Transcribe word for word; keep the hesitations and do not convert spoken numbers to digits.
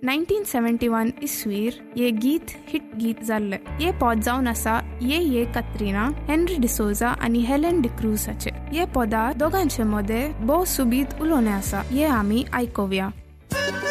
Nineteen seventy one इसवीर ये गीत hit गीत जाल्ले. ये पद जावन आसा ये ये कत्रिना, हेनरी डिसोजा आणि हेलेन डिक्रूसाचे. ये पदा दोघांचे मध्ये भोव सुबीत उलोवणे आसा. ये आमी आयकोवया.